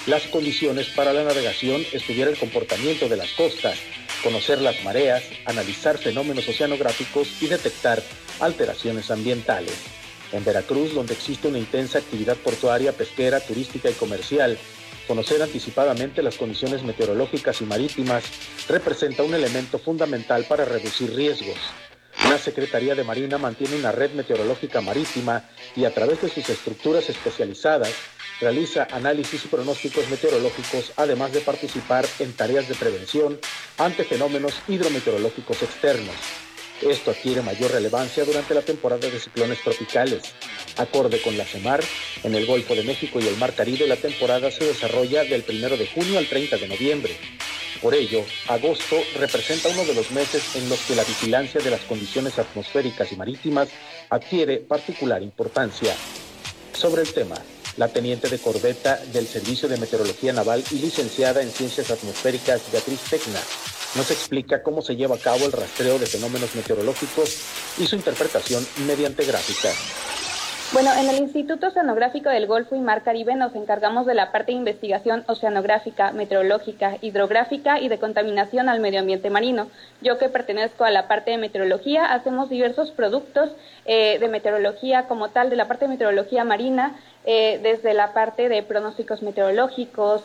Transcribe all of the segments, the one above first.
las condiciones para la navegación, estudiar el comportamiento de las costas, conocer las mareas, analizar fenómenos oceanográficos y detectar alteraciones ambientales. En Veracruz, donde existe una intensa actividad portuaria, pesquera, turística y comercial, conocer anticipadamente las condiciones meteorológicas y marítimas representa un elemento fundamental para reducir riesgos. La Secretaría de Marina mantiene una red meteorológica marítima y a través de sus estructuras especializadas realiza análisis y pronósticos meteorológicos, además de participar en tareas de prevención ante fenómenos hidrometeorológicos externos. Esto adquiere mayor relevancia durante la temporada de ciclones tropicales. Acorde con la CEMAR, en el Golfo de México y el Mar Caribe la temporada se desarrolla del 1 de junio al 30 de noviembre. Por ello, agosto representa uno de los meses en los que la vigilancia de las condiciones atmosféricas y marítimas adquiere particular importancia. Sobre el tema, la teniente de corbeta del Servicio de Meteorología Naval y licenciada en Ciencias Atmosféricas, Beatriz Tecna, nos explica cómo se lleva a cabo el rastreo de fenómenos meteorológicos y su interpretación mediante gráficas. Bueno, en el Instituto Oceanográfico del Golfo y Mar Caribe nos encargamos de la parte de investigación oceanográfica, meteorológica, hidrográfica y de contaminación al medio ambiente marino. Yo, que pertenezco a la parte de meteorología, hacemos diversos productos de meteorología como tal, de la parte de meteorología marina, desde la parte de pronósticos meteorológicos,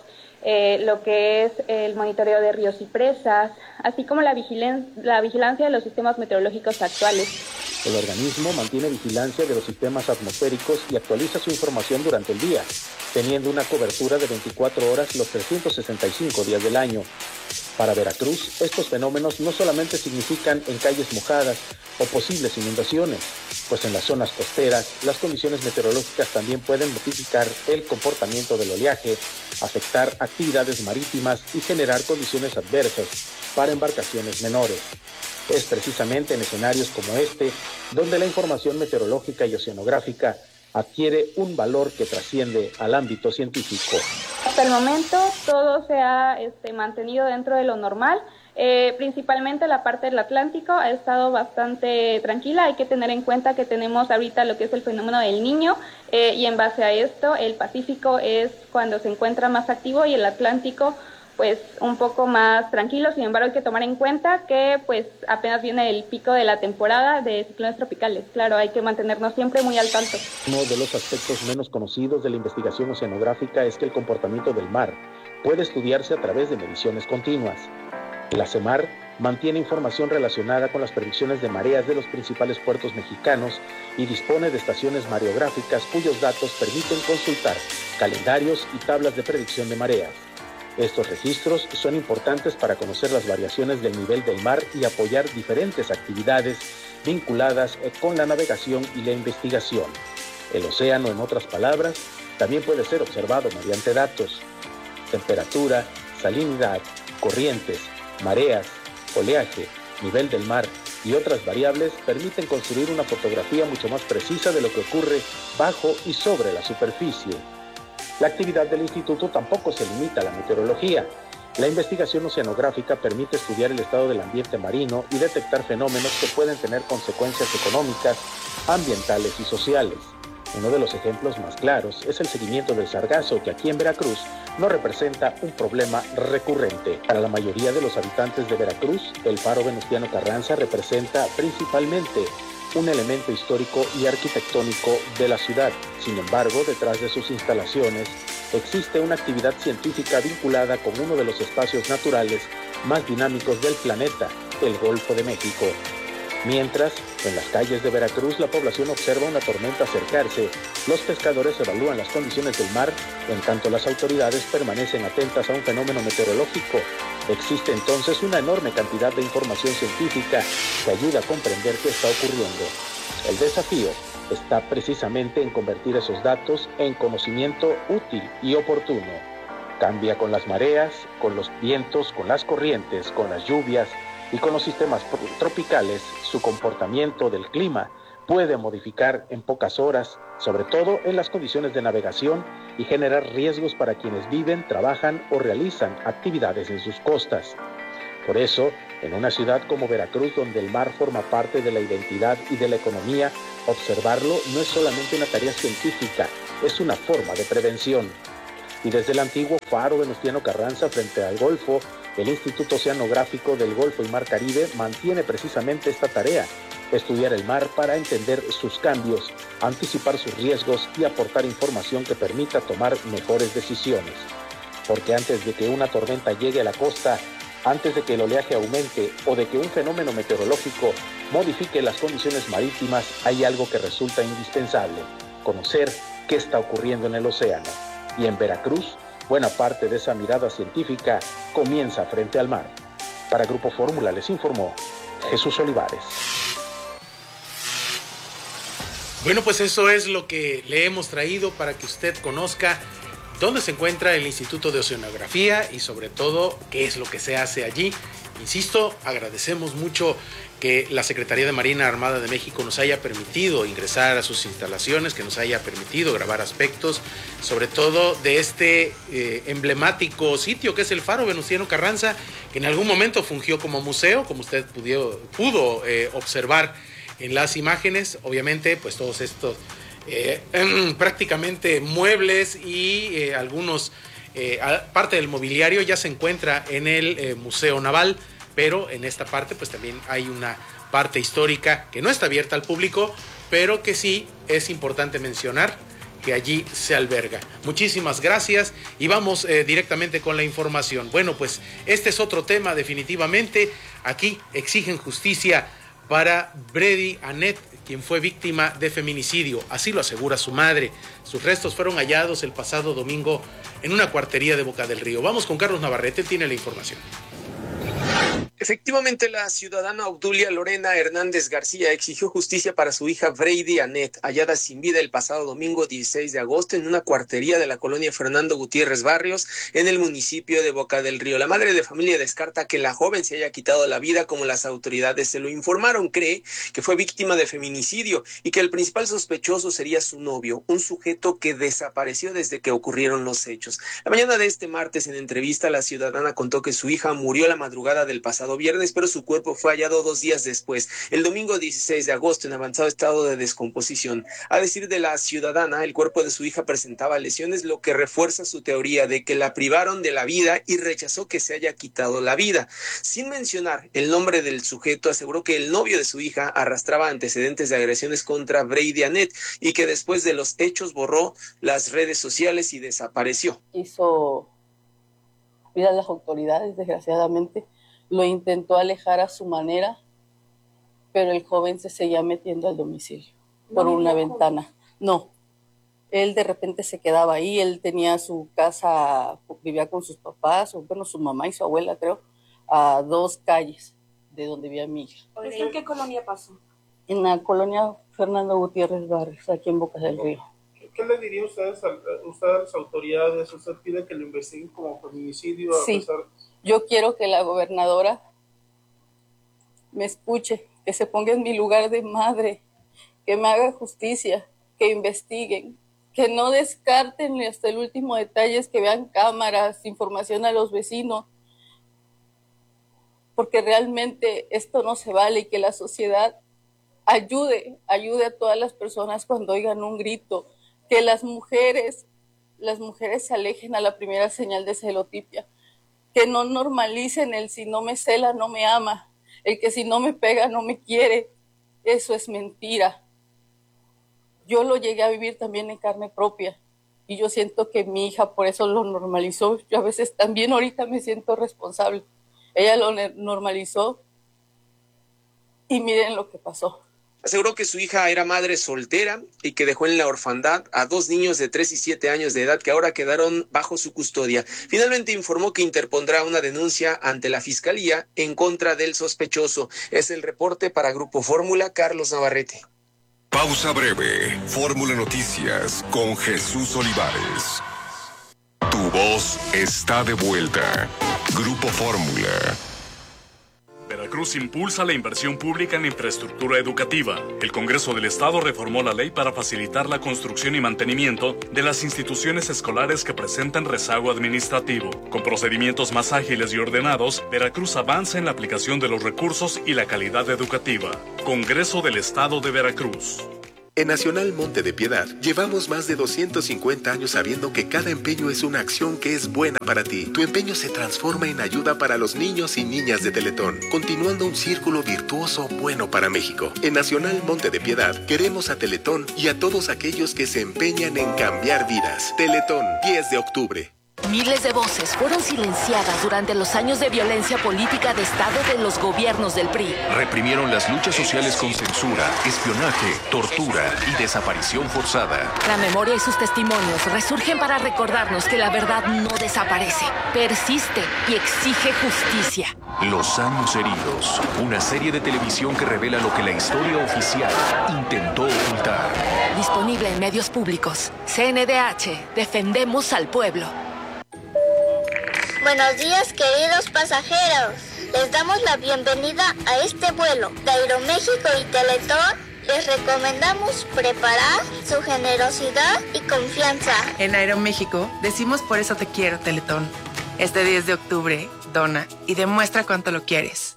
lo que es el monitoreo de ríos y presas, así como la vigilancia de los sistemas meteorológicos actuales. El organismo mantiene vigilancia de los sistemas atmosféricos y actualiza su información durante el día, teniendo una cobertura de 24 horas los 365 días del año. Para Veracruz, estos fenómenos no solamente significan en calles mojadas o posibles inundaciones, pues en las zonas costeras las condiciones meteorológicas también pueden modificar el comportamiento del oleaje, afectar actividades marítimas y generar condiciones adversas para embarcaciones menores. Es precisamente en escenarios como este donde la información meteorológica y oceanográfica adquiere un valor que trasciende al ámbito científico. Hasta el momento todo se ha mantenido dentro de lo normal. Principalmente la parte del Atlántico ha estado bastante tranquila. Hay que tener en cuenta que tenemos ahorita lo que es el fenómeno del Niño, y en base a esto el Pacífico es cuando se encuentra más activo y el Atlántico pues un poco más tranquilo. Sin embargo, hay que tomar en cuenta que pues apenas viene el pico de la temporada de ciclones tropicales. Claro, hay que mantenernos siempre muy al tanto. Uno de los aspectos menos conocidos de la investigación oceanográfica es que el comportamiento del mar puede estudiarse a través de mediciones continuas. La CEMAR mantiene información relacionada con las predicciones de mareas de los principales puertos mexicanos y dispone de estaciones mareográficas cuyos datos permiten consultar calendarios y tablas de predicción de mareas. Estos registros son importantes para conocer las variaciones del nivel del mar y apoyar diferentes actividades vinculadas con la navegación y la investigación. El océano, en otras palabras, también puede ser observado mediante datos. Temperatura, salinidad, corrientes, mareas, oleaje, nivel del mar y otras variables permiten construir una fotografía mucho más precisa de lo que ocurre bajo y sobre la superficie. La actividad del instituto tampoco se limita a la meteorología. La investigación oceanográfica permite estudiar el estado del ambiente marino y detectar fenómenos que pueden tener consecuencias económicas, ambientales y sociales. Uno de los ejemplos más claros es el seguimiento del sargazo, que aquí en Veracruz no representa un problema recurrente. Para la mayoría de los habitantes de Veracruz, el Faro Venustiano Carranza representa principalmente un elemento histórico y arquitectónico de la ciudad. Sin embargo, detrás de sus instalaciones existe una actividad científica vinculada con uno de los espacios naturales más dinámicos del planeta, el Golfo de México. Mientras, en las calles de Veracruz la población observa una tormenta acercarse, los pescadores evalúan las condiciones del mar, en tanto las autoridades permanecen atentas a un fenómeno meteorológico. Existe entonces una enorme cantidad de información científica que ayuda a comprender qué está ocurriendo. El desafío está precisamente en convertir esos datos en conocimiento útil y oportuno. Cambia con las mareas, con los vientos, con las corrientes, con las lluvias y con los sistemas tropicales. Su comportamiento del clima puede modificar en pocas horas, sobre todo en las condiciones de navegación, y generar riesgos para quienes viven, trabajan o realizan actividades en sus costas. Por eso, en una ciudad como Veracruz, donde el mar forma parte de la identidad y de la economía, observarlo no es solamente una tarea científica, es una forma de prevención. Y desde el antiguo faro Venustiano Carranza frente al Golfo, el Instituto Oceanográfico del Golfo y Mar Caribe mantiene precisamente esta tarea: estudiar el mar para entender sus cambios, anticipar sus riesgos y aportar información que permita tomar mejores decisiones. Porque antes de que una tormenta llegue a la costa, antes de que el oleaje aumente o de que un fenómeno meteorológico modifique las condiciones marítimas, hay algo que resulta indispensable: conocer qué está ocurriendo en el océano. Y en Veracruz, buena parte de esa mirada científica comienza frente al mar. Para Grupo Fórmula les informó Jesús Olivares. Bueno, pues eso es lo que le hemos traído para que usted conozca dónde se encuentra el Instituto de Oceanografía y sobre todo qué es lo que se hace allí. Insisto, agradecemos mucho que la Secretaría de Marina Armada de México nos haya permitido ingresar a sus instalaciones, que nos haya permitido grabar aspectos, sobre todo de este emblemático sitio que es el Faro Venustiano Carranza, que en algún momento fungió como museo, como usted pudo observar en las imágenes. Obviamente, pues todos estos prácticamente muebles y algunos parte del mobiliario ya se encuentra en el Museo Naval, pero en esta parte pues también hay una parte histórica que no está abierta al público, pero que sí es importante mencionar que allí se alberga. Muchísimas gracias y vamos directamente con la información. Bueno, pues este es otro tema definitivamente. Aquí exigen justicia para Brady Annette, quien fue víctima de feminicidio. Así lo asegura su madre. Sus restos fueron hallados el pasado domingo en una cuartería de Boca del Río. Vamos con Carlos Navarrete, tiene la información. Efectivamente, la ciudadana Obdulia Lorena Hernández García exigió justicia para su hija Brady Annette, hallada sin vida el pasado domingo 16 de agosto en una cuartería de la colonia Fernando Gutiérrez Barrios, en el municipio de Boca del Río. La madre de familia descarta que la joven se haya quitado la vida como las autoridades se lo informaron. Cree que fue víctima de feminicidio y que el principal sospechoso sería su novio, un sujeto que desapareció desde que ocurrieron los hechos. La mañana de este martes, en entrevista, la ciudadana contó que su hija murió la madrugada del pasado viernes, pero su cuerpo fue hallado 2 días después, el domingo 16 de agosto, en avanzado estado de descomposición. A decir de la ciudadana, el cuerpo de su hija presentaba lesiones, lo que refuerza su teoría de que la privaron de la vida y rechazó que se haya quitado la vida. Sin mencionar el nombre del sujeto, aseguró que el novio de su hija arrastraba antecedentes de agresiones contra Brady Annette y que después de los hechos borró las redes sociales y desapareció. Hizo ir a las autoridades, desgraciadamente. Lo intentó alejar a su manera, pero el joven se seguía metiendo al domicilio por una ventana. No, él de repente se quedaba ahí, él tenía su casa, vivía con sus papás, o bueno, su mamá y su abuela, creo, a 2 calles de donde vivía mi hija. ¿En qué colonia pasó? En la colonia Fernando Gutiérrez Barrios, aquí en Boca del Río. ¿Qué le diría ustedes a las autoridades? ¿Usted pide que lo investiguen como feminicidio? Sí, yo quiero que la gobernadora me escuche, que se ponga en mi lugar de madre, que me haga justicia, que investiguen, que no descarten hasta el último detalle, que vean cámaras, información a los vecinos, porque realmente esto no se vale y que la sociedad ayude a todas las personas cuando oigan un grito, que las mujeres se alejen a la primera señal de celotipia, que no normalicen el si no me cela no me ama, el que si no me pega no me quiere. Eso es mentira. Yo lo llegué a vivir también en carne propia y yo siento que mi hija por eso lo normalizó. Yo a veces también ahorita me siento responsable. Ella lo normalizó y miren lo que pasó. Aseguró que su hija era madre soltera y que dejó en la orfandad a 2 niños de 3 y 7 años de edad que ahora quedaron bajo su custodia. Finalmente informó que interpondrá una denuncia ante la Fiscalía en contra del sospechoso. Es el reporte para Grupo Fórmula, Carlos Navarrete. Pausa breve. Fórmula Noticias con Jesús Olivares. Tu voz está de vuelta. Grupo Fórmula. Veracruz impulsa la inversión pública en infraestructura educativa. El Congreso del Estado reformó la ley para facilitar la construcción y mantenimiento de las instituciones escolares que presentan rezago administrativo. Con procedimientos más ágiles y ordenados, Veracruz avanza en la aplicación de los recursos y la calidad educativa. Congreso del Estado de Veracruz. En Nacional Monte de Piedad, llevamos más de 250 años sabiendo que cada empeño es una acción que es buena para ti. Tu empeño se transforma en ayuda para los niños y niñas de Teletón, continuando un círculo virtuoso bueno para México. En Nacional Monte de Piedad, queremos a Teletón y a todos aquellos que se empeñan en cambiar vidas. Teletón, 10 de octubre. Miles de voces fueron silenciadas durante los años de violencia política de Estado de los gobiernos del PRI. Reprimieron las luchas sociales con censura, espionaje, tortura y desaparición forzada. La memoria y sus testimonios resurgen para recordarnos que la verdad no desaparece, persiste y exige justicia. Los años heridos, una serie de televisión que revela lo que la historia oficial intentó ocultar. Disponible en medios públicos. CNDH, defendemos al pueblo. Buenos días, queridos pasajeros. Les damos la bienvenida a este vuelo de Aeroméxico y Teletón. Les recomendamos preparar su generosidad y confianza. En Aeroméxico decimos por eso te quiero, Teletón. Este 10 de octubre, dona y demuestra cuánto lo quieres.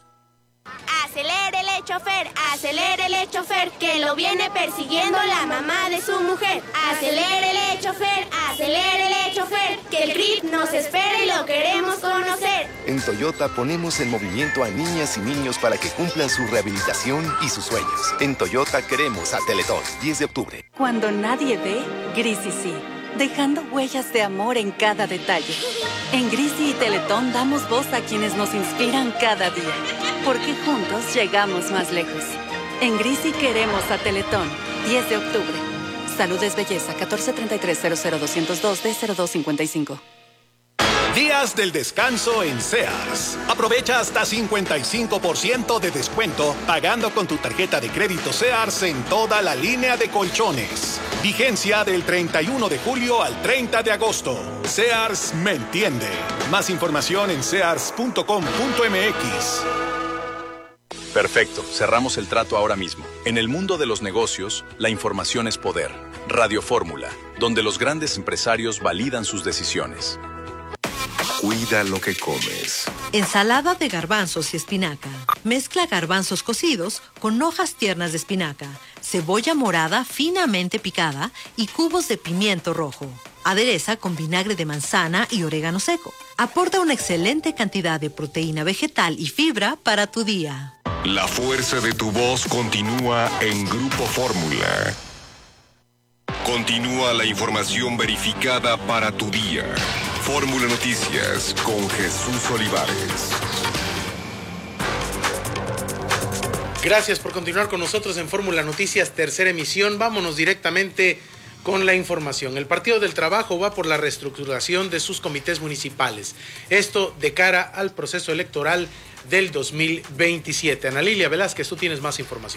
Acelérele, chofer, que lo viene persiguiendo la mamá de su mujer. Acelérele, chofer, que el grip nos espera y lo queremos conocer. En Toyota ponemos en movimiento a niñas y niños para que cumplan su rehabilitación y sus sueños. En Toyota queremos a Teletón, 10 de octubre. Cuando nadie ve, Grisi sí, dejando huellas de amor en cada detalle. En Grisi y Teletón damos voz a quienes nos inspiran cada día, porque juntos llegamos más lejos. En Grisi queremos a Teletón, 10 de octubre. Salud es belleza, 1433-00202-D0255. Días del descanso en Sears. Aprovecha hasta 55% de descuento pagando con tu tarjeta de crédito Sears en toda la línea de colchones. Vigencia del 31 de julio al 30 de agosto. Sears me entiende. Más información en sears.com.mx. Perfecto, cerramos el trato ahora mismo. En el mundo de los negocios, la información es poder. Radio Fórmula, donde los grandes empresarios validan sus decisiones. Cuida lo que comes. Ensalada de garbanzos y espinaca. Mezcla garbanzos cocidos con hojas tiernas de espinaca, cebolla morada finamente picada y cubos de pimiento rojo. Adereza con vinagre de manzana y orégano seco. Aporta una excelente cantidad de proteína vegetal y fibra para tu día. La fuerza de tu voz continúa en Grupo Fórmula. Continúa la información verificada para tu día. Fórmula Noticias con Jesús Olivares. Gracias por continuar con nosotros en Fórmula Noticias, tercera emisión. Vámonos directamente con la información. El Partido del Trabajo va por la reestructuración de sus comités municipales. Esto de cara al proceso electoral del 2027. Ana Lilia Velázquez, tú tienes más información.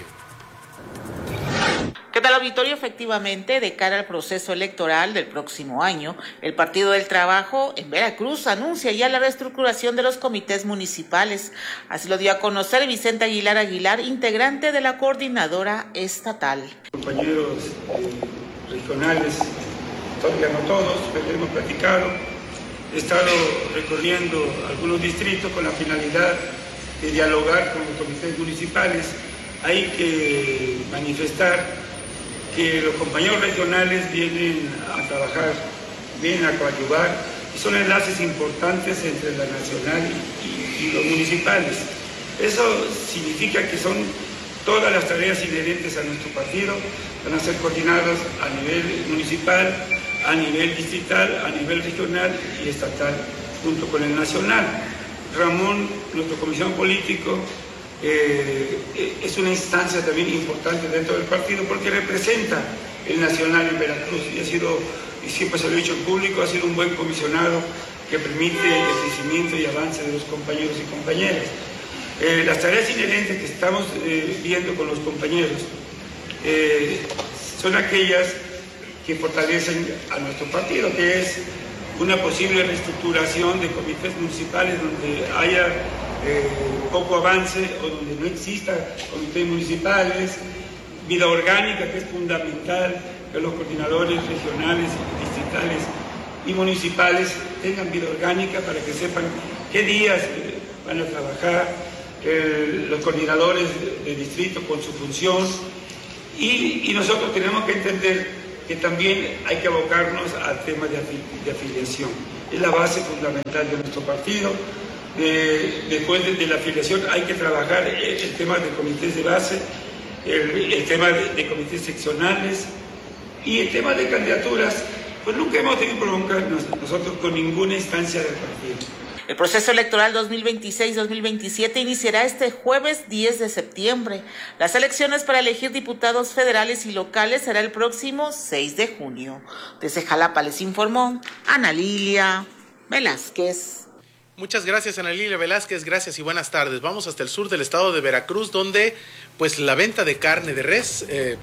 ¿Qué tal, auditorio? Efectivamente, de cara al proceso electoral del próximo año, el Partido del Trabajo en Veracruz anuncia ya la reestructuración de los comités municipales. Así lo dio a conocer Vicente Aguilar, integrante de la coordinadora estatal. Compañeros regionales, todavía no todos, pero hemos platicado. He estado recorriendo algunos distritos con la finalidad de dialogar con los comités municipales. Hay que manifestar que los compañeros regionales vienen a trabajar, vienen a coadyuvar y son enlaces importantes entre la nacional y los municipales. Eso significa que son todas las tareas inherentes a nuestro partido, van a ser coordinadas a nivel municipal, a nivel distrital, a nivel regional y estatal, junto con el nacional. Ramón, nuestro comisionado político, es una instancia también importante dentro del partido porque representa el nacional en Veracruz y siempre se lo he dicho en público, ha sido un buen comisionado que permite el crecimiento y avance de los compañeros y compañeras. Las tareas inherentes que estamos viendo con los compañeros son aquellas que fortalecen a nuestro partido, que es una posible reestructuración de comités municipales donde haya poco avance o donde no exista comités municipales, vida orgánica, que es fundamental que los coordinadores regionales, distritales y municipales tengan vida orgánica para que sepan qué días van a trabajar, los coordinadores de distrito con su función Y nosotros tenemos que entender que también hay que abocarnos al tema de afiliación. Es la base fundamental de nuestro partido. Después de la afiliación hay que trabajar el tema de comités de base, el tema de comités seccionales y el tema de candidaturas. Pues nunca hemos tenido bronca nosotros con ninguna instancia del partido. El proceso electoral 2026-2027 iniciará este jueves 10 de septiembre. Las elecciones para elegir diputados federales y locales será el próximo 6 de junio. Desde Jalapa les informó Ana Lilia Velázquez. Muchas gracias, Ana Lilia Velázquez, gracias y buenas tardes. Vamos hasta el sur del estado de Veracruz, donde pues la venta de carne de res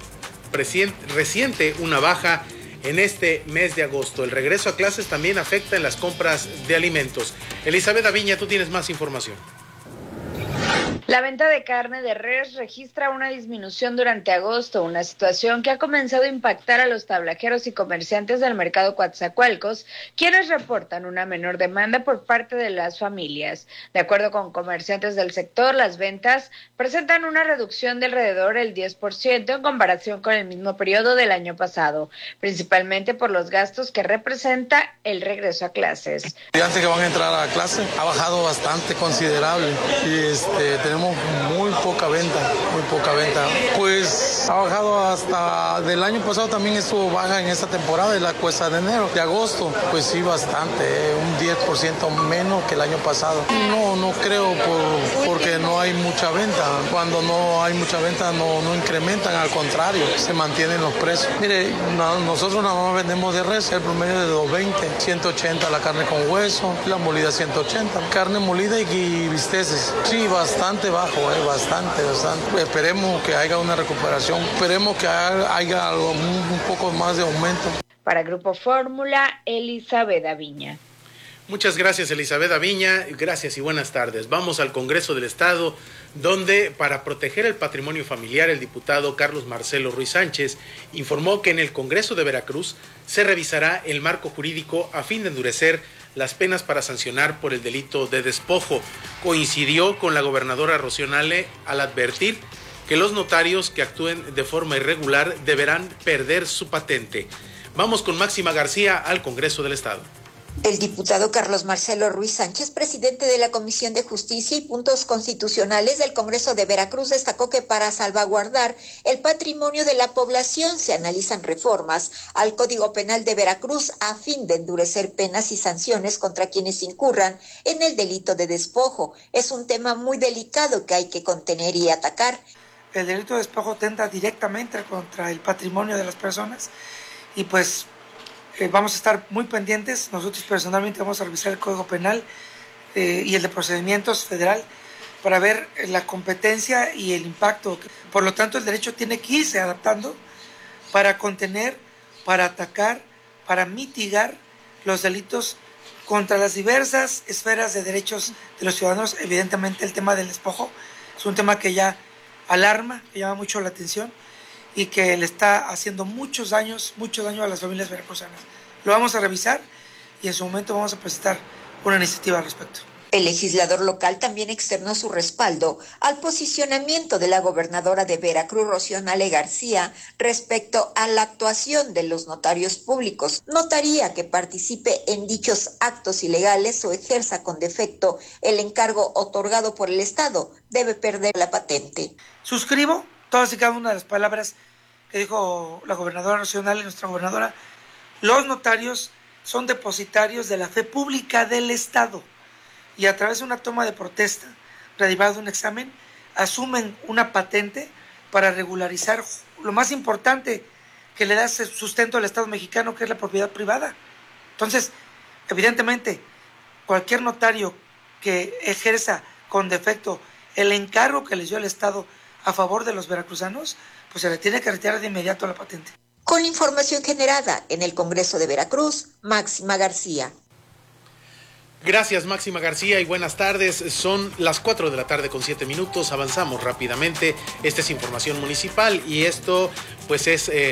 resiente una baja en este mes de agosto. El regreso a clases también afecta en las compras de alimentos. Elizabeth Aviña, tú tienes más información. La venta de carne de res registra una disminución durante agosto, una situación que ha comenzado a impactar a los tablajeros y comerciantes del mercado Coatzacoalcos, quienes reportan una menor demanda por parte de las familias. De acuerdo con comerciantes del sector, las ventas presentan una reducción de alrededor del 10% en comparación con el mismo periodo del año pasado, principalmente por los gastos que representa el regreso a clases. Estudiantes que van a entrar a clase ha bajado bastante considerable y tenemos muy poca venta. Pues ha bajado hasta del año pasado, también estuvo baja en esta temporada de la cuesta de enero. De agosto, pues sí, bastante, un 10% menos que el año pasado. No creo porque no hay mucha venta. Cuando no hay mucha venta no incrementan, al contrario, se mantienen los precios. Mire, nosotros nada más vendemos de res, el promedio de 220, 180 la carne con hueso, la molida 180, carne molida y bisteces. Sí, bastante bajo, bastante. Esperemos que haya una recuperación, esperemos que haya un poco más de aumento. Para Grupo Fórmula, Elizabeth Aviña. Muchas gracias, Elizabeth Aviña, gracias y buenas tardes. Vamos al Congreso del Estado, donde para proteger el patrimonio familiar, el diputado Carlos Marcelo Ruiz Sánchez informó que en el Congreso de Veracruz se revisará el marco jurídico a fin de endurecer las penas para sancionar por el delito de despojo. Coincidió con la gobernadora Rocío Nale al advertir que los notarios que actúen de forma irregular deberán perder su patente. Vamos con Máxima García al Congreso del Estado. El diputado Carlos Marcelo Ruiz Sánchez, presidente de la Comisión de Justicia y Puntos Constitucionales del Congreso de Veracruz, destacó que para salvaguardar el patrimonio de la población se analizan reformas al Código Penal de Veracruz a fin de endurecer penas y sanciones contra quienes incurran en el delito de despojo. Es un tema muy delicado que hay que contener y atacar. El delito de despojo atenta directamente contra el patrimonio de las personas y pues vamos a estar muy pendientes. Nosotros personalmente vamos a revisar el Código Penal y el de Procedimientos Federal para ver la competencia y el impacto. Por lo tanto, el derecho tiene que irse adaptando para contener, para atacar, para mitigar los delitos contra las diversas esferas de derechos de los ciudadanos. Evidentemente, el tema del despojo es un tema que ya alarma, que llama mucho la atención y que le está haciendo mucho daño a las familias veracruzanas. Lo vamos a revisar y en su momento vamos a presentar una iniciativa al respecto. El legislador local también externó su respaldo al posicionamiento de la gobernadora de Veracruz, Rocío Nale García, respecto a la actuación de los notarios públicos. Notaría que participe en dichos actos ilegales o ejerza con defecto el encargo otorgado por el Estado debe perder la patente. Suscribo todas y cada una de las palabras que dijo la gobernadora Rocío Nale, nuestra gobernadora. Los notarios son depositarios de la fe pública del Estado y a través de una toma de protesta, derivado de un examen, asumen una patente para regularizar lo más importante que le da sustento al Estado mexicano, que es la propiedad privada. Entonces, evidentemente, cualquier notario que ejerza con defecto el encargo que les dio el Estado a favor de los veracruzanos, pues se le tiene que retirar de inmediato la patente. Con la información generada en el Congreso de Veracruz, Máxima García. Gracias, Máxima García, y buenas tardes. Son las 4 de la tarde con 7 minutos. Avanzamos rápidamente. Esta es información municipal y esto pues es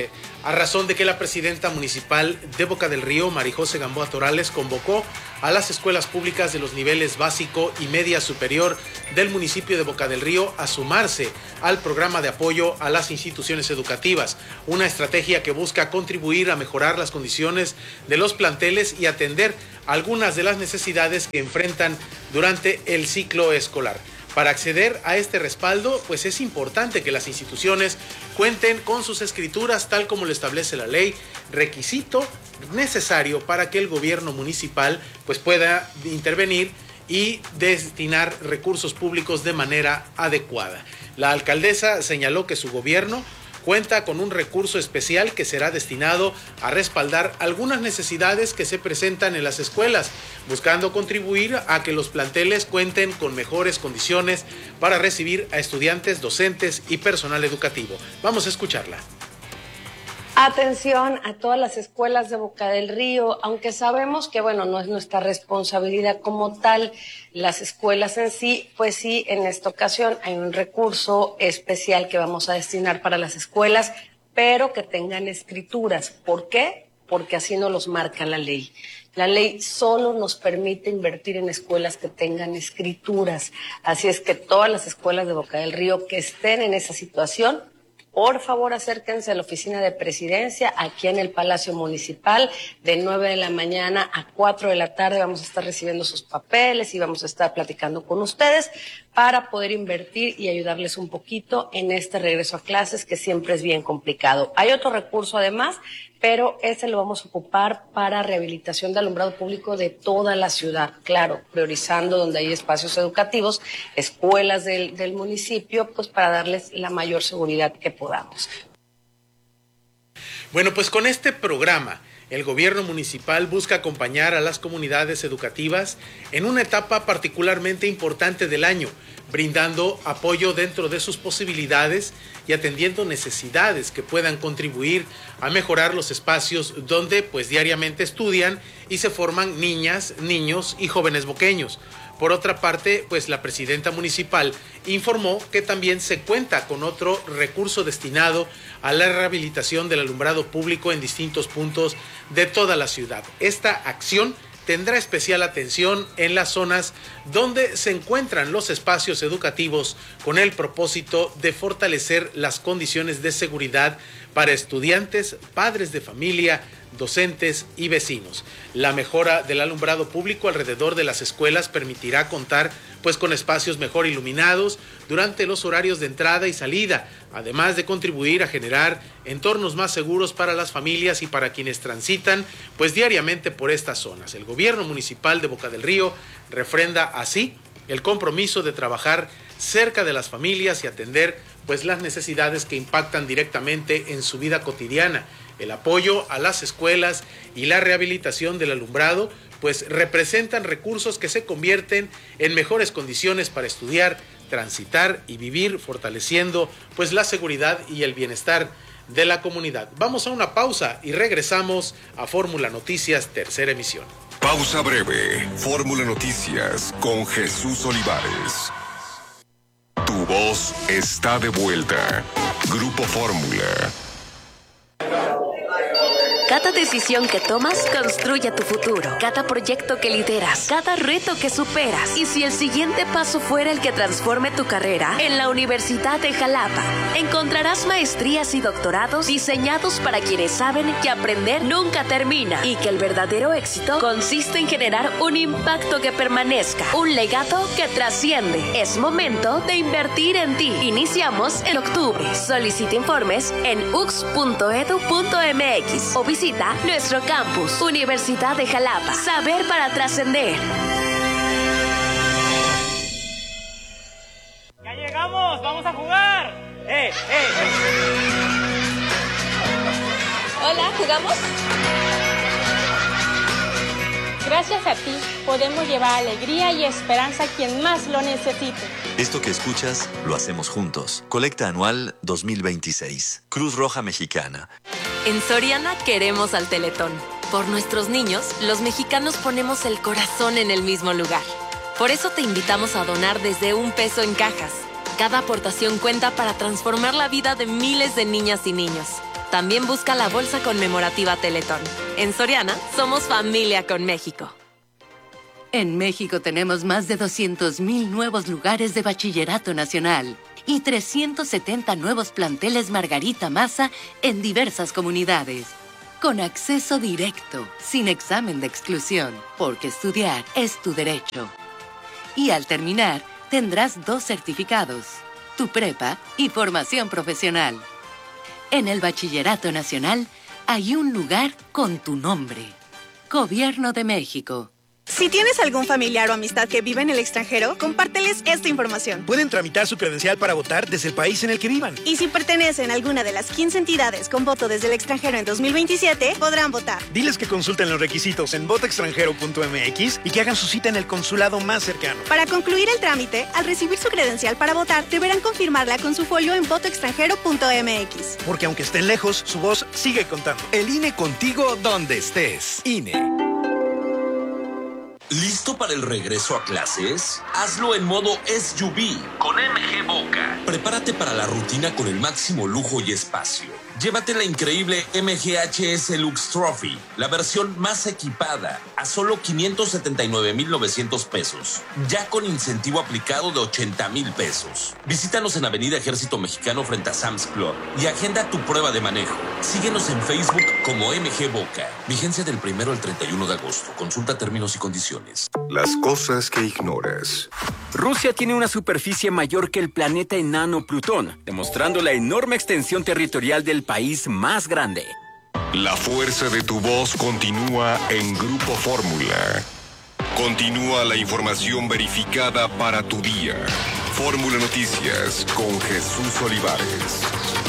a razón de que la presidenta municipal de Boca del Río, Marijose Gamboa Torales, convocó a las escuelas públicas de los niveles básico y media superior del municipio de Boca del Río a sumarse al programa de apoyo a las instituciones educativas, una estrategia que busca contribuir a mejorar las condiciones de los planteles y atender algunas de las necesidades que enfrentan durante el ciclo escolar. Para acceder a este respaldo, pues es importante que las instituciones cuenten con sus escrituras tal como lo establece la ley, requisito necesario para que el gobierno municipal pues pueda intervenir y destinar recursos públicos de manera adecuada. La alcaldesa señaló que su gobierno cuenta con un recurso especial que será destinado a respaldar algunas necesidades que se presentan en las escuelas, buscando contribuir a que los planteles cuenten con mejores condiciones para recibir a estudiantes, docentes y personal educativo. Vamos a escucharla. Atención a todas las escuelas de Boca del Río, aunque sabemos que, no es nuestra responsabilidad como tal, las escuelas en sí, pues sí, en esta ocasión hay un recurso especial que vamos a destinar para las escuelas, pero que tengan escrituras. ¿Por qué? Porque así nos los marca la ley. La ley solo nos permite invertir en escuelas que tengan escrituras. Así es que todas las escuelas de Boca del Río que estén en esa situación, por favor, acérquense a la oficina de presidencia aquí en el Palacio Municipal de 9 de la mañana a 4 de la tarde. Vamos a estar recibiendo sus papeles y vamos a estar platicando con ustedes para poder invertir y ayudarles un poquito en este regreso a clases que siempre es bien complicado. Hay otro recurso además, pero ese lo vamos a ocupar para rehabilitación de alumbrado público de toda la ciudad. Claro, priorizando donde hay espacios educativos, escuelas del municipio, pues para darles la mayor seguridad que podamos. Bueno, pues con este programa, el gobierno municipal busca acompañar a las comunidades educativas en una etapa particularmente importante del año, brindando apoyo dentro de sus posibilidades y atendiendo necesidades que puedan contribuir a mejorar los espacios donde pues diariamente estudian y se forman niñas, niños y jóvenes boqueños. Por otra parte, pues la presidenta municipal informó que también se cuenta con otro recurso destinado a la rehabilitación del alumbrado público en distintos puntos de toda la ciudad. Esta acción tendrá especial atención en las zonas donde se encuentran los espacios educativos con el propósito de fortalecer las condiciones de seguridad para estudiantes, padres de familia, docentes y vecinos. La mejora del alumbrado público alrededor de las escuelas permitirá contar pues con espacios mejor iluminados durante los horarios de entrada y salida, además de contribuir a generar entornos más seguros para las familias y para quienes transitan pues diariamente por estas zonas. El gobierno municipal de Boca del Río refrenda así el compromiso de trabajar cerca de las familias y atender pues las necesidades que impactan directamente en su vida cotidiana. El apoyo a las escuelas y la rehabilitación del alumbrado pues representan recursos que se convierten en mejores condiciones para estudiar, transitar y vivir, fortaleciendo pues la seguridad y el bienestar de la comunidad. Vamos a una pausa y regresamos a Fórmula Noticias, tercera emisión. Pausa breve. Fórmula Noticias con Jesús Olivares. Tu voz está de vuelta. Grupo Fórmula. Cada decisión que tomas construye tu futuro. Cada proyecto que lideras, cada reto que superas. Y si el siguiente paso fuera el que transforme tu carrera, en la Universidad de Jalapa encontrarás maestrías y doctorados diseñados para quienes saben que aprender nunca termina y que el verdadero éxito consiste en generar un impacto que permanezca, un legado que trasciende. Es momento de invertir en ti. Iniciamos en octubre. Solicita informes en ux.edu.mx o visita nuestro campus, Universidad de Jalapa. Saber para trascender. ¡Ya llegamos! ¡Vamos a jugar! Hola, ¿jugamos? Gracias a ti podemos llevar alegría y esperanza a quien más lo necesite. Esto que escuchas lo hacemos juntos. Colecta anual 2026. Cruz Roja Mexicana. En Soriana queremos al Teletón. Por nuestros niños, los mexicanos ponemos el corazón en el mismo lugar. Por eso te invitamos a donar desde $1 en cajas. Cada aportación cuenta para transformar la vida de miles de niñas y niños. También busca la bolsa conmemorativa Teletón. En Soriana, somos familia con México. En México tenemos más de 200,000 nuevos lugares de bachillerato nacional y 370 nuevos planteles Margarita Maza en diversas comunidades. Con acceso directo, sin examen de exclusión, porque estudiar es tu derecho. Y al terminar, tendrás 2 certificados, tu prepa y formación profesional. En el Bachillerato Nacional hay un lugar con tu nombre. Gobierno de México. Si tienes algún familiar o amistad que vive en el extranjero, compárteles esta información. Pueden tramitar su credencial para votar desde el país en el que vivan. Y si pertenecen a alguna de las 15 entidades con voto desde el extranjero en 2027, podrán votar. Diles que consulten los requisitos en votoextranjero.mx y que hagan su cita en el consulado más cercano. Para concluir el trámite, al recibir su credencial para votar, deberán confirmarla con su folio en votoextranjero.mx. Porque aunque estén lejos, su voz sigue contando. El INE contigo donde estés. INE. ¿Listo para el regreso a clases? Hazlo en modo SUV con MG Boca. Prepárate para la rutina con el máximo lujo y espacio. Llévate la increíble MG HS Lux Trophy, la versión más equipada, a solo 579,900 pesos, ya con incentivo aplicado de 80,000 pesos. Visítanos en Avenida Ejército Mexicano frente a Sam's Club y agenda tu prueba de manejo. Síguenos en Facebook como MG Boca. Vigencia del 1 al 31 de agosto. Consulta términos y condiciones. Las cosas que ignoras. Rusia tiene una superficie mayor que el planeta enano Plutón, demostrando la enorme extensión territorial del país más grande. La fuerza de tu voz continúa en Grupo Fórmula. Continúa la información verificada para tu día. Fórmula Noticias con Jesús Olivares.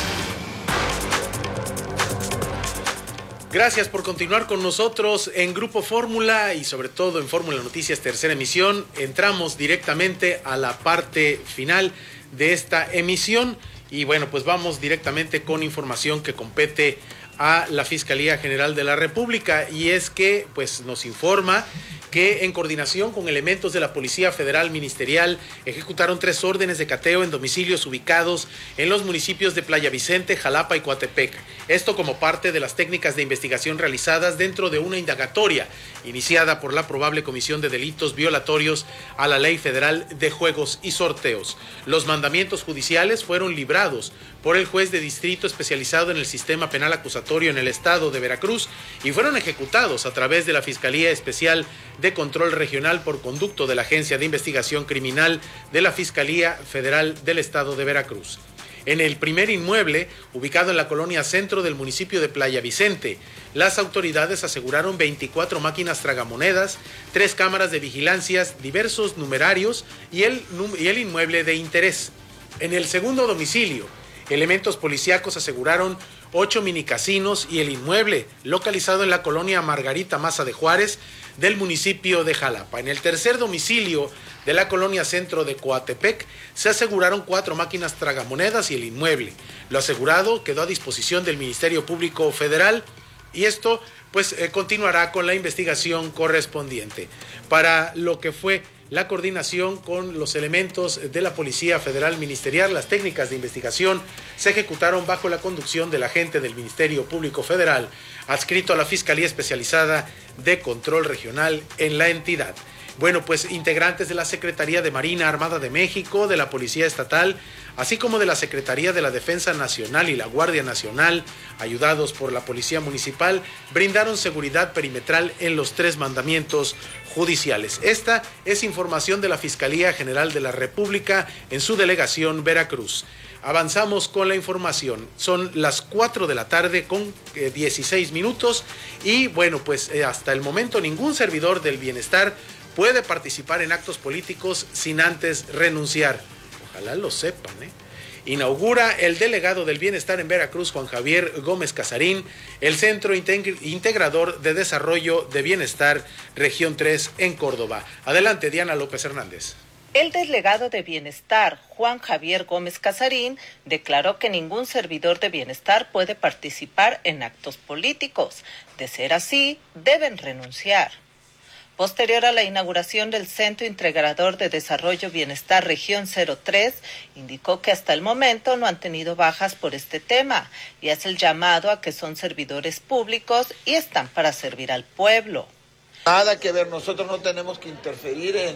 Gracias por continuar con nosotros en Grupo Fórmula y sobre todo en Fórmula Noticias tercera emisión. Entramos directamente a la parte final de esta emisión y bueno, pues vamos directamente con información que compete a la Fiscalía General de la República y es que pues nos informa que en coordinación con elementos de la Policía Federal Ministerial ejecutaron 3 órdenes de cateo en domicilios ubicados en los municipios de Playa Vicente, Jalapa y Coatepec. Esto como parte de las técnicas de investigación realizadas dentro de una indagatoria iniciada por la probable comisión de delitos violatorios a la Ley Federal de Juegos y Sorteos. Los mandamientos judiciales fueron librados por el juez de distrito especializado en el sistema penal acusatorio en el estado de Veracruz y fueron ejecutados a través de la Fiscalía Especial de Control Regional por conducto de la Agencia de Investigación Criminal de la Fiscalía Federal del estado de Veracruz. En el primer inmueble, ubicado en la colonia centro del municipio de Playa Vicente, las autoridades aseguraron 24 máquinas tragamonedas, 3 cámaras de vigilancias, diversos numerarios y el inmueble de interés. En el segundo domicilio, elementos policíacos aseguraron 8 minicasinos y el inmueble localizado en la colonia Margarita Maza de Juárez del municipio de Jalapa. En el tercer domicilio de la colonia centro de Coatepec se aseguraron 4 máquinas tragamonedas y el inmueble. Lo asegurado quedó a disposición del Ministerio Público Federal y esto pues continuará con la investigación correspondiente. Para lo que fue la coordinación con los elementos de la Policía Federal Ministerial, las técnicas de investigación se ejecutaron bajo la conducción del agente del Ministerio Público Federal, adscrito a la Fiscalía Especializada de Control Regional en la entidad. Bueno, pues integrantes de la Secretaría de Marina Armada de México, de la Policía Estatal, así como de la Secretaría de la Defensa Nacional y la Guardia Nacional, ayudados por la Policía Municipal, brindaron seguridad perimetral en los 3 mandamientos judiciales. Esta es información de la Fiscalía General de la República en su delegación Veracruz. Avanzamos con la información. Son las 4 de la tarde con 16 minutos y bueno, pues hasta el momento ningún servidor del bienestar puede participar en actos políticos sin antes renunciar. Ojalá lo sepan, Inaugura el delegado del bienestar en Veracruz, Juan Javier Gómez Casarín, el Centro Integrador de Desarrollo de Bienestar, Región 3 en Córdoba. Adelante, Diana López Hernández. El delegado de Bienestar, Juan Javier Gómez Casarín, declaró que ningún servidor de bienestar puede participar en actos políticos. De ser así, deben renunciar. Posterior a la inauguración del Centro Integrador de Desarrollo Bienestar Región 03, indicó que hasta el momento no han tenido bajas por este tema y hace el llamado a que son servidores públicos y están para servir al pueblo. Nada que ver, nosotros no tenemos que interferir en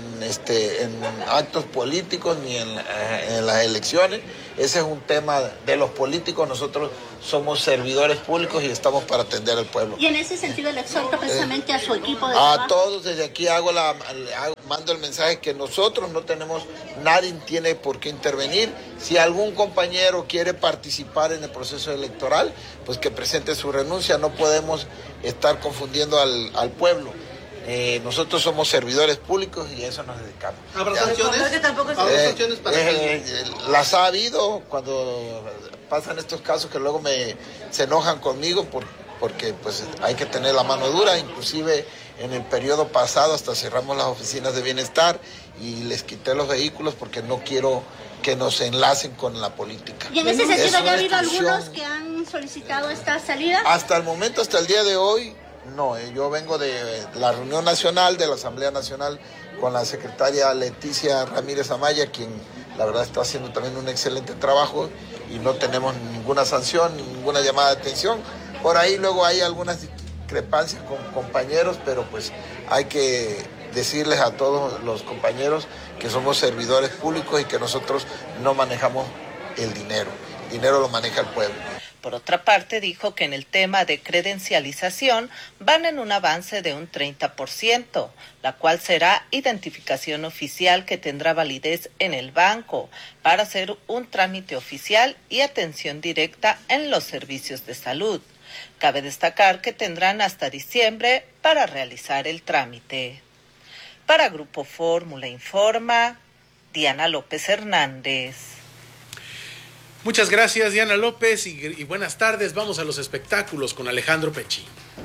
actos políticos ni en las elecciones. Ese es un tema de los políticos, nosotros somos servidores públicos y estamos para atender al pueblo. Y en ese sentido le exhorto precisamente a su equipo de trabajo. A todos desde aquí mando el mensaje que nosotros no tenemos, nadie tiene por qué intervenir. Si algún compañero quiere participar en el proceso electoral, pues que presente su renuncia, no podemos estar confundiendo al pueblo. Nosotros somos servidores públicos y a eso nos dedicamos. ¿Habrá sanciones? ¿Habrá sanciones para las ha habido cuando pasan estos casos que luego se enojan conmigo porque pues hay que tener la mano dura. Inclusive en el periodo pasado hasta cerramos las oficinas de bienestar y les quité los vehículos porque no quiero que nos enlacen con la política. ¿Y en ese sentido ya ha habido algunos que han solicitado esta salida? Hasta el momento, hasta el día de hoy, no. Yo vengo de la reunión nacional, de la Asamblea Nacional, con la secretaria Leticia Ramírez Amaya, quien la verdad está haciendo también un excelente trabajo y no tenemos ninguna sanción, ninguna llamada de atención. Por ahí luego hay algunas discrepancias con compañeros, pero pues hay que decirles a todos los compañeros que somos servidores públicos y que nosotros no manejamos el dinero lo maneja el pueblo. Por otra parte, dijo que en el tema de credencialización van en un avance de un 30%, la cual será identificación oficial que tendrá validez en el banco para hacer un trámite oficial y atención directa en los servicios de salud. Cabe destacar que tendrán hasta diciembre para realizar el trámite. Para Grupo Fórmula informa Diana López Hernández. Muchas gracias, Diana López, y buenas tardes. Vamos a los espectáculos con Alejandro Pechi.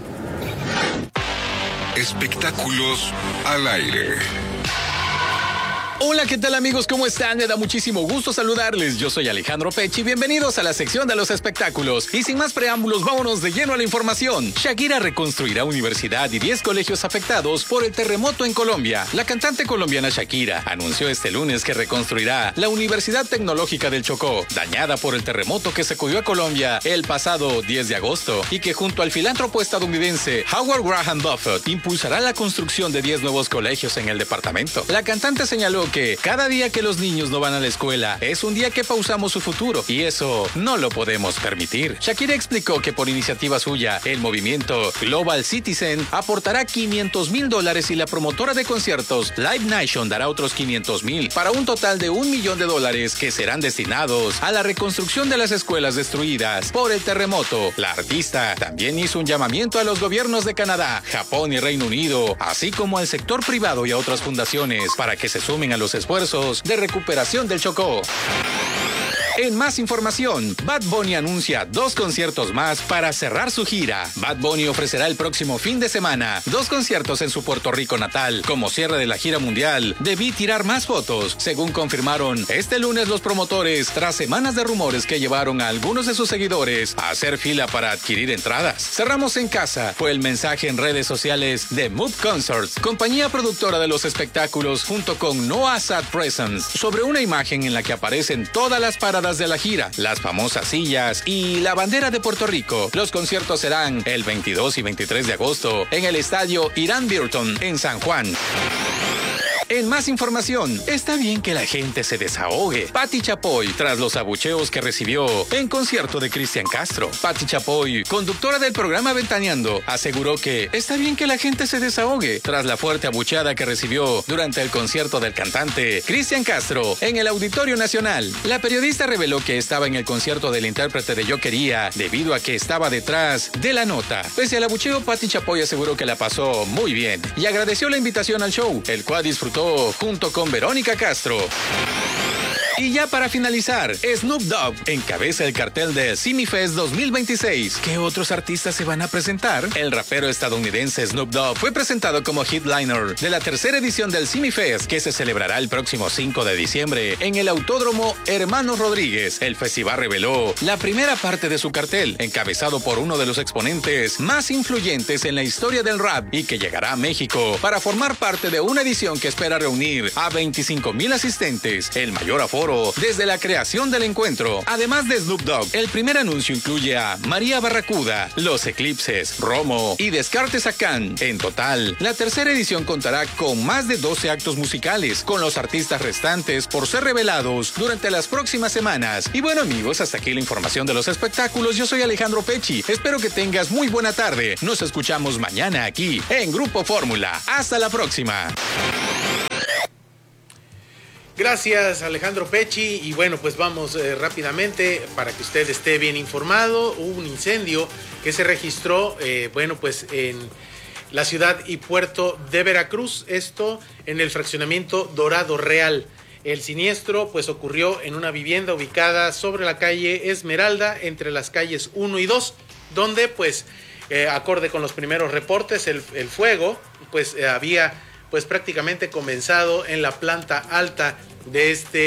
Espectáculos al aire. Hola, ¿qué tal amigos? ¿Cómo están? Me da muchísimo gusto saludarles. Yo soy Alejandro Pechi. Bienvenidos a la sección de los espectáculos. Y sin más preámbulos, vámonos de lleno a la información. Shakira reconstruirá universidad y 10 colegios afectados por el terremoto en Colombia. La cantante colombiana Shakira anunció este lunes que reconstruirá la Universidad Tecnológica del Chocó, dañada por el terremoto que sacudió a Colombia el pasado 10 de agosto, y que junto al filántropo estadounidense Howard Graham Buffett impulsará la construcción de 10 nuevos colegios en el departamento. La cantante señaló que cada día que los niños no van a la escuela es un día que pausamos su futuro y eso no lo podemos permitir. Shakira explicó que por iniciativa suya, el movimiento Global Citizen aportará $500,000 y la promotora de conciertos Live Nation dará otros $500,000 para un total de $1 millón que serán destinados a la reconstrucción de las escuelas destruidas por el terremoto. La artista también hizo un llamamiento a los gobiernos de Canadá, Japón y Reino Unido, así como al sector privado y a otras fundaciones para que se sumen a los esfuerzos de recuperación del Chocó. En más información, Bad Bunny anuncia 2 conciertos más para cerrar su gira. Bad Bunny ofrecerá el próximo fin de semana 2 conciertos en su Puerto Rico natal, como cierre de la gira mundial. Debí tirar más fotos, según confirmaron este lunes los promotores, tras semanas de rumores que llevaron a algunos de sus seguidores a hacer fila para adquirir entradas. Cerramos en casa, fue el mensaje en redes sociales de Move Concerts, compañía productora de los espectáculos, junto con Noah Sad Presents, sobre una imagen en la que aparecen todas las paradas de la gira, las famosas sillas y la bandera de Puerto Rico. Los conciertos serán el 22 y 23 de agosto en el estadio Irán Bithorn en San Juan. En más información, está bien que la gente se desahogue. Patti Chapoy, tras los abucheos que recibió en concierto de Cristian Castro. Patti Chapoy, conductora del programa Ventaneando, aseguró que está bien que la gente se desahogue tras la fuerte abucheada que recibió durante el concierto del cantante Cristian Castro en el Auditorio Nacional. La periodista reveló que estaba en el concierto del intérprete de Yo Quería debido a que estaba detrás de la nota. Pese al abucheo, Patti Chapoy aseguró que la pasó muy bien y agradeció la invitación al show, el cual disfrutó junto con Verónica Castro. Y ya para finalizar, Snoop Dogg encabeza el cartel de CineFest 2026. ¿Qué otros artistas se van a presentar? El rapero estadounidense Snoop Dogg fue presentado como headliner de la tercera edición del CineFest, que se celebrará el próximo 5 de diciembre en el Autódromo Hermanos Rodríguez. El festival reveló la primera parte de su cartel, encabezado por uno de los exponentes más influyentes en la historia del rap y que llegará a México para formar parte de una edición que espera reunir a 25,000 asistentes, el mayor aforo desde la creación del encuentro. Además de Snoop Dogg, el primer anuncio incluye a María Barracuda, Los Eclipses, Romo y Descartes Acán. En total, la tercera edición contará con más de 12 actos musicales, con los artistas restantes por ser revelados durante las próximas semanas. Y bueno, amigos, hasta aquí la información de los espectáculos. Yo soy Alejandro Pecci. Espero que tengas muy buena tarde. Nos escuchamos mañana aquí en Grupo Fórmula. Hasta la próxima. Gracias, Alejandro Pecci. Y bueno, pues vamos rápidamente para que usted esté bien informado. Hubo un incendio que se registró, pues en la ciudad y puerto de Veracruz, esto en el fraccionamiento Dorado Real. El siniestro pues ocurrió en una vivienda ubicada sobre la calle Esmeralda, entre las calles 1 y 2, donde pues acorde con los primeros reportes, el fuego pues había pues prácticamente comenzado en la planta alta de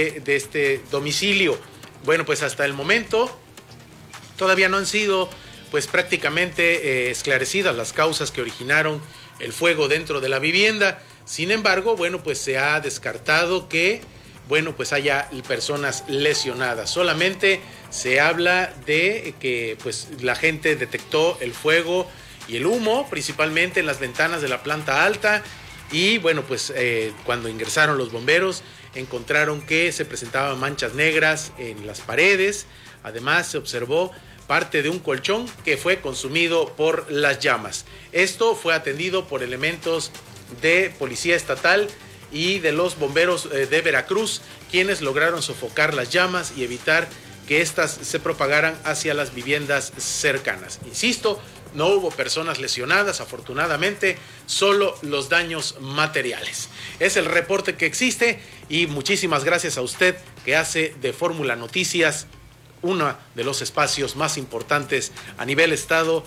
este domicilio. Bueno, pues hasta el momento todavía no han sido pues prácticamente esclarecidas las causas que originaron el fuego dentro de la vivienda. Sin embargo, bueno, pues se ha descartado que pues haya personas lesionadas. Solamente se habla de que pues la gente detectó el fuego y el humo, principalmente en las ventanas de la planta alta. Y bueno, pues cuando ingresaron los bomberos, encontraron que se presentaban manchas negras en las paredes. Además, se observó parte de un colchón que fue consumido por las llamas. Esto fue atendido por elementos de Policía Estatal y de los bomberos de Veracruz, quienes lograron sofocar las llamas y evitar que éstas se propagaran hacia las viviendas cercanas. Insisto, no hubo personas lesionadas, afortunadamente, solo los daños materiales. Es el reporte que existe y muchísimas gracias a usted que hace de Fórmula Noticias uno de los espacios más importantes a nivel estado.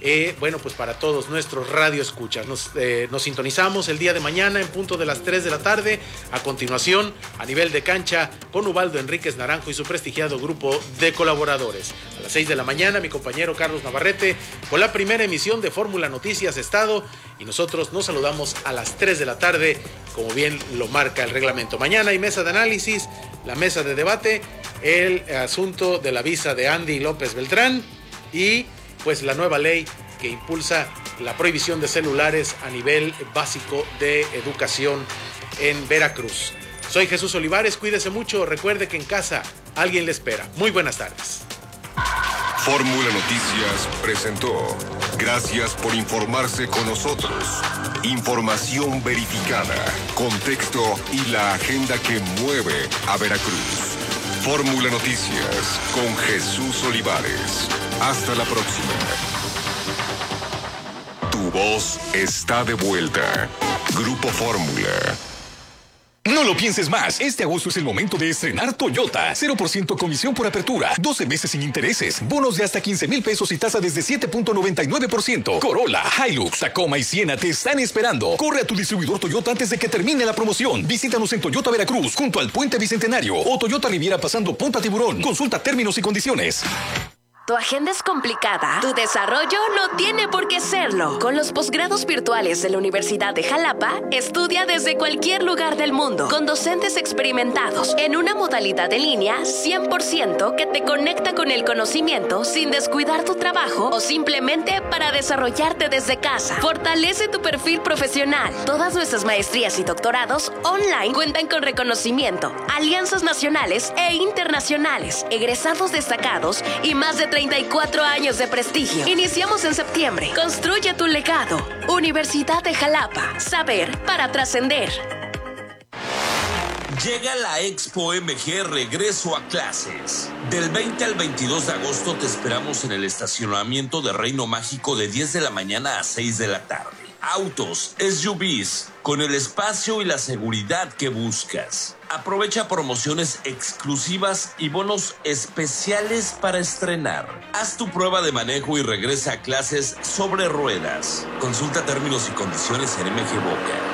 Pues para todos nuestros radioescuchas. Nos sintonizamos el día de mañana en punto de las 3 de la tarde. A continuación, a nivel de cancha, con Ubaldo Enríquez Naranjo y su prestigiado grupo de colaboradores. A las 6 de la mañana, mi compañero Carlos Navarrete con la primera emisión de Fórmula Noticias Estado. Y nosotros nos saludamos a las 3 de la tarde, como bien lo marca el reglamento. Mañana hay mesa de análisis, la mesa de debate, el asunto de la visa de Andy López Beltrán y pues la nueva ley que impulsa la prohibición de celulares a nivel básico de educación en Veracruz. Soy Jesús Olivares, cuídese mucho, recuerde que en casa alguien le espera. Muy buenas tardes. Fórmula Noticias presentó. Gracias por informarse con nosotros. Información verificada, contexto y la agenda que mueve a Veracruz. Fórmula Noticias con Jesús Olivares. Hasta la próxima. Tu voz está de vuelta. Grupo Fórmula. No lo pienses más. Este agosto es el momento de estrenar Toyota. 0% comisión por apertura, 12 meses sin intereses, bonos de hasta 15,000 pesos y tasa desde 7.99%. Corolla, Hilux, Tacoma y Siena te están esperando. Corre a tu distribuidor Toyota antes de que termine la promoción. Visítanos en Toyota Veracruz, junto al Puente Bicentenario, o Toyota Riviera pasando Punta Tiburón. Consulta términos y condiciones. ¿Tu agenda es complicada? ¿Tu desarrollo no tiene por qué serlo? Con los posgrados virtuales de la Universidad de Jalapa, estudia desde cualquier lugar del mundo, con docentes experimentados, en una modalidad en línea 100% que te conecta con el conocimiento sin descuidar tu trabajo o simplemente para desarrollarte desde casa. Fortalece tu perfil profesional. Todas nuestras maestrías y doctorados online cuentan con reconocimiento, alianzas nacionales e internacionales, egresados destacados y más de 34 años de prestigio. Iniciamos en septiembre. Construye tu legado. Universidad de Jalapa. Saber para trascender. Llega la Expo MG Regreso a Clases. Del 20 al 22 de agosto te esperamos en el estacionamiento de Reino Mágico de 10 de la mañana a 6 de la tarde. Autos, SUVs, con el espacio y la seguridad que buscas. Aprovecha promociones exclusivas y bonos especiales para estrenar. Haz tu prueba de manejo y regresa a clases sobre ruedas. Consulta términos y condiciones en MG Boca.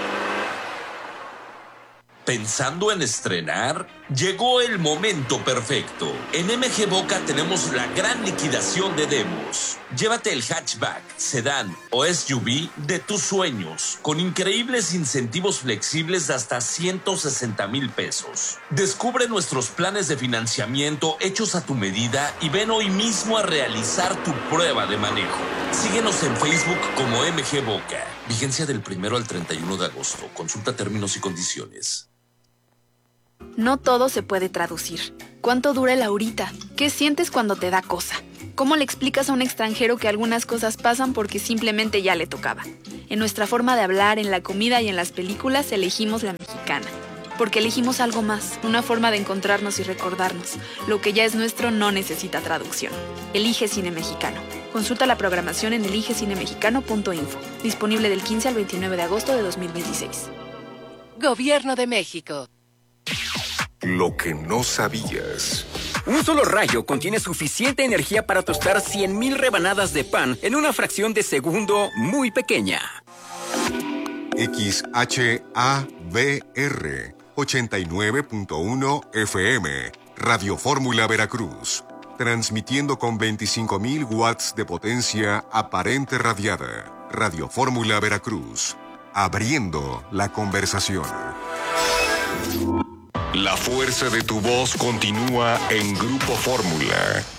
¿Pensando en estrenar? Llegó el momento perfecto. En MG Boca tenemos la gran liquidación de demos. Llévate el hatchback, sedán o SUV de tus sueños, con increíbles incentivos flexibles de hasta 160,000 pesos. Descubre nuestros planes de financiamiento hechos a tu medida y ven hoy mismo a realizar tu prueba de manejo. Síguenos en Facebook como MG Boca. Vigencia del 1 al 31 de agosto. Consulta términos y condiciones. No todo se puede traducir. ¿Cuánto dura el ahorita? ¿Qué sientes cuando te da cosa? ¿Cómo le explicas a un extranjero que algunas cosas pasan porque simplemente ya le tocaba? En nuestra forma de hablar, en la comida y en las películas elegimos la mexicana. Porque elegimos algo más, una forma de encontrarnos y recordarnos. Lo que ya es nuestro no necesita traducción. Elige Cine Mexicano. Consulta la programación en eligecinemexicano.info. Disponible del 15 al 29 de agosto de 2026. Gobierno de México. Lo que no sabías. Un solo rayo contiene suficiente energía para tostar 100,000 rebanadas de pan en una fracción de segundo muy pequeña. XHABR 89.1 FM, Radio Fórmula Veracruz, transmitiendo con 25,000 watts de potencia aparente radiada. Radio Fórmula Veracruz, abriendo la conversación. La fuerza de tu voz continúa en Grupo Fórmula.